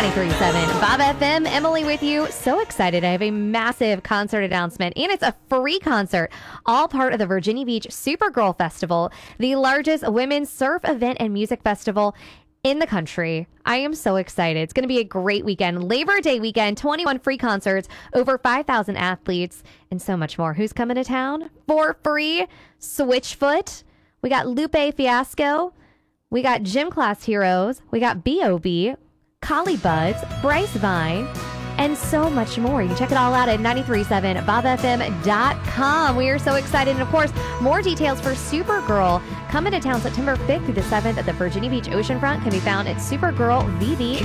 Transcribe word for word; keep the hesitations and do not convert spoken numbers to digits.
ninety-three point seven Bob F M. Emily with you. So excited. I have a massive concert announcement, and it's a free concert, all part of the Virginia Beach Supergirl Festival, the largest women's surf event and music festival in the country. I am so excited. It's going to be a great weekend. Labor Day weekend, twenty-one free concerts, over five thousand athletes, and so much more. Who's coming to town for free? Switchfoot. We got Lupe Fiasco. We got Gym Class Heroes. We got B O B, Collie Buds, Bryce Vine, and so much more. You can check it all out at ninety-three point seven bob f m dot com. We are so excited. And of course, more details for Supergirl coming to town September fifth through the seventh at the Virginia Beach Oceanfront can be found at supergirl v b